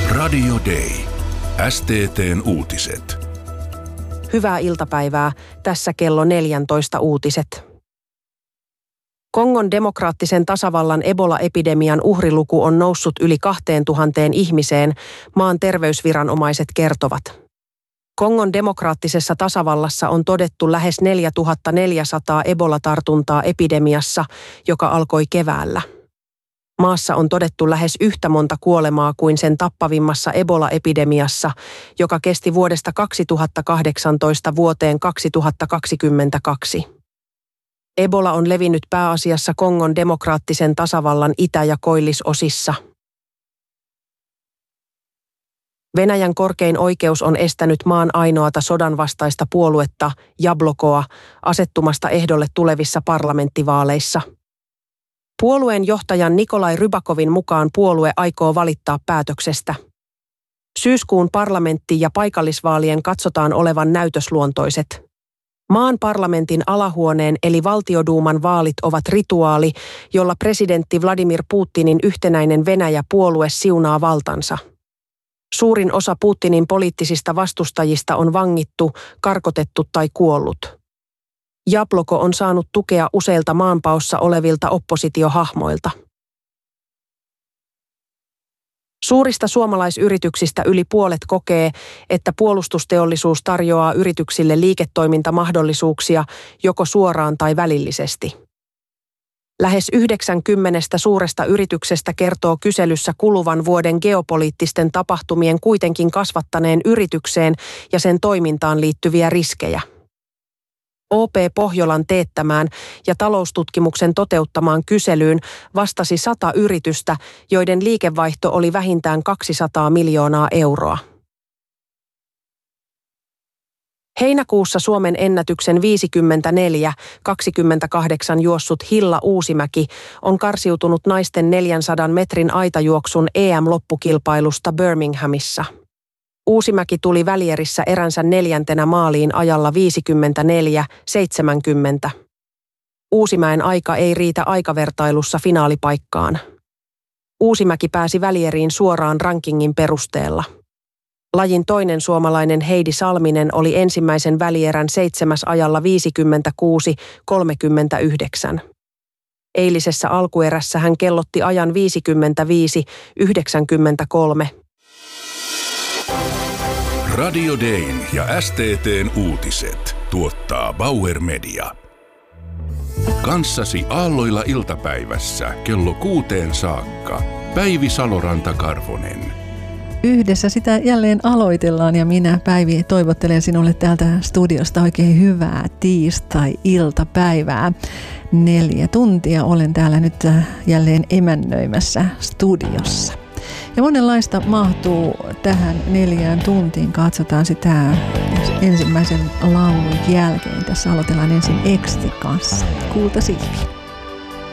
Radio Day. STT:n uutiset. Hyvää iltapäivää. Tässä kello 14 uutiset. Kongon demokraattisen tasavallan Ebola-epidemian uhriluku on noussut yli 2000 ihmiseen, maan terveysviranomaiset kertovat. Kongon demokraattisessa tasavallassa on todettu lähes 4400 Ebola-tartuntaa epidemiassa, joka alkoi keväällä. Maassa on todettu lähes yhtä monta kuolemaa kuin sen tappavimmassa Ebola-epidemiassa, joka kesti vuodesta 2018 vuoteen 2022. Ebola on levinnyt pääasiassa Kongon demokraattisen tasavallan itä- ja koillisosissa. Venäjän korkein oikeus on estänyt maan ainoata sodanvastaista puoluetta, Jablokoa, asettumasta ehdolle tulevissa parlamenttivaaleissa. Puolueen johtajan Nikolai Rybakovin mukaan puolue aikoo valittaa päätöksestä. Syyskuun parlamentti- ja paikallisvaalien katsotaan olevan näytösluontoiset. Maan parlamentin alahuoneen eli valtioduuman vaalit ovat rituaali, jolla presidentti Vladimir Putinin yhtenäinen Venäjä-puolue siunaa valtansa. Suurin osa Putinin poliittisista vastustajista on vangittu, karkotettu tai kuollut. Jabloko on saanut tukea useilta maanpaossa olevilta oppositiohahmoilta. Suurista suomalaisyrityksistä yli puolet kokee, että puolustusteollisuus tarjoaa yrityksille liiketoimintamahdollisuuksia joko suoraan tai välillisesti. Lähes 90 suuresta yrityksestä kertoo kyselyssä kuluvan vuoden geopoliittisten tapahtumien kuitenkin kasvattaneen yritykseen ja sen toimintaan liittyviä riskejä. OP Pohjolan teettämään ja taloustutkimuksen toteuttamaan kyselyyn vastasi 100 yritystä, joiden liikevaihto oli vähintään 200 miljoonaa euroa. Heinäkuussa Suomen ennätyksen 54-28 juossut Hilla Uusimäki on karsiutunut naisten 400 metrin aitajuoksun EM-loppukilpailusta Birminghamissa. Uusimäki tuli välierissä eränsä 4. maaliin ajalla 54-70. Uusimäen aika ei riitä aikavertailussa finaalipaikkaan. Uusimäki pääsi välieriin suoraan rankingin perusteella. Lajin toinen suomalainen Heidi Salminen oli ensimmäisen välierän 7. ajalla 56-39. Eilisessä alkuerässä hän kellotti ajan 55-93. Radio Dayn ja STT:n uutiset tuottaa Bauer Media. Kanssasi aalloilla iltapäivässä kello 6 saakka. Päivi Saloranta-Karvonen. Yhdessä sitä jälleen aloitellaan ja minä, Päivi, toivottelen sinulle täältä studiosta oikein hyvää tiistai-iltapäivää. 4 tuntia olen täällä nyt jälleen emännöimässä studiossa. Ja monenlaista mahtuu tähän 4 tuntiin. Katsotaan sitä ensimmäisen laulun jälkeen. Tässä aloitellaan ensin Extin kanssa. Kultasilvi.